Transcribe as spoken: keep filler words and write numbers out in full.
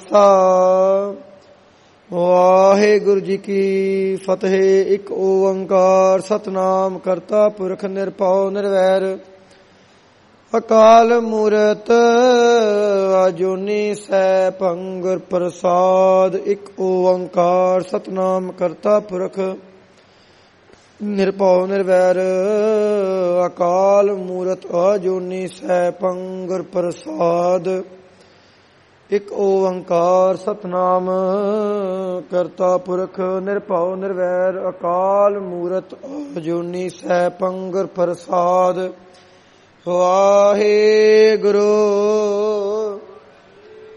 ਖਾਲਸਾ ਵਾਹਿਗੁਰੂ ਜੀ ਕੀ ਫਤਿਹ। ਇੱਕ ਓੰਕਾਰ ਸਤਿਨਾਮ ਕਰਤਾ ਪੁਰਖ ਨਿਰਭਉ ਨਿਰਵੈਰ ਅਕਾਲ ਮੂਰਤ ਅਜੂਨੀ ਸੈਭੰ ਗੁਰ ਪ੍ਰਸਾਦ। ਇੱਕ ਓੰਕਾਰ ਸਤਿਨਾਮ ਕਰਤਾ ਪੁਰਖ ਨਿਰਭਉ ਨਿਰਵੈਰ ਅਕਾਲ ਮੂਰਤ ਅਜੂਨੀ ਸੈਭੰ ਗੁਰ ਪ੍ਰਸਾਦ। ਇੱਕ ਓੰਕਾਰ ਸਤਿਨਾਮ ਕਰਤਾ ਪੁਰਖ ਨਿਰਭਉ ਨਿਰਵੈਰ ਅਕਾਲ ਮੂਰਤ ਅਜੂਨੀ ਸੈਭੰ ਗੁਰ ਪ੍ਰਸਾਦ। ਵਾਹਿਗੁਰੂ